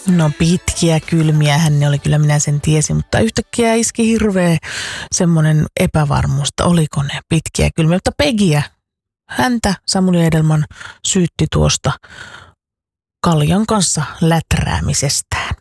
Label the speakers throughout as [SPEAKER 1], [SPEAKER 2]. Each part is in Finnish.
[SPEAKER 1] No pitkiä kylmiähän ne oli, kyllä minä sen tiesin, mutta yhtäkkiä iski hirveä semmoinen epävarmuus, että oliko ne pitkiä kylmiä. Mutta Pegiä, häntä Samuli Edelman syytti tuosta kaljan kanssa läträämisestään.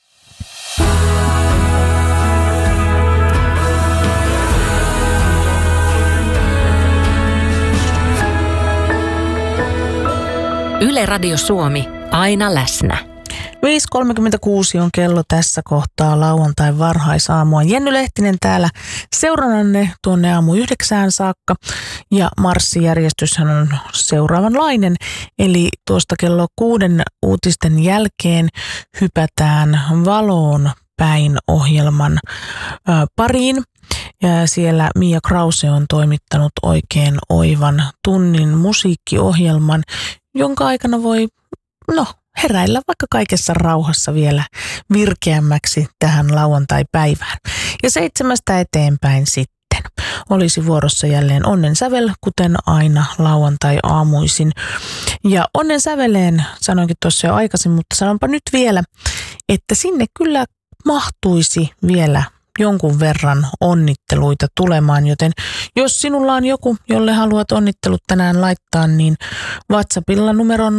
[SPEAKER 2] Yle Radio Suomi, aina läsnä.
[SPEAKER 1] 5.36 on kello tässä kohtaa lauantai varhaisaamua. Jenny Lehtinen täällä seurannanne tuonne aamu 9 saakka ja marssijärjestyshän on seuraavanlainen. Eli tuosta kello 6 uutisten jälkeen hypätään Valoon päin ohjelman pariin. Ja siellä Mia Krause on toimittanut oikein oivan tunnin musiikkiohjelman, jonka aikana voi heräillä vaikka kaikessa rauhassa vielä virkeämmäksi tähän lauantai-päivään. Ja 7 eteenpäin sitten olisi vuorossa jälleen Onnen sävel, kuten aina lauantai-aamuisin. Ja Onnen säveleen sanoinkin tuossa jo aikaisin, mutta sanonpa nyt vielä, että sinne kyllä mahtuisi vielä jonkun verran onnitteluita tulemaan, joten jos sinulla on joku, jolle haluat onnittelut tänään laittaa, niin WhatsAppilla numero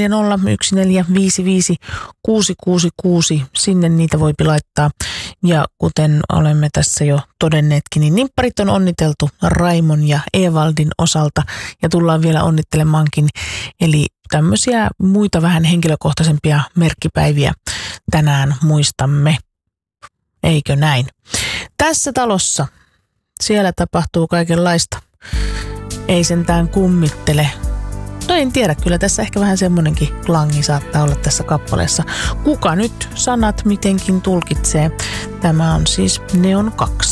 [SPEAKER 1] 0401455666, sinne niitä voipi laittaa. Ja kuten olemme tässä jo todenneetkin, niin nimpparit on onniteltu Raimon ja Evaldin osalta ja tullaan vielä onnittelemaankin. Eli tämmöisiä muita vähän henkilökohtaisempia merkkipäiviä tänään muistamme. Eikö näin? Tässä talossa, siellä tapahtuu kaikenlaista. Ei sentään kummittele. No en tiedä, kyllä tässä ehkä vähän semmonenkin klangi saattaa olla tässä kappaleessa. Kuka nyt sanat mitenkin tulkitsee? Tämä on siis Neon 2.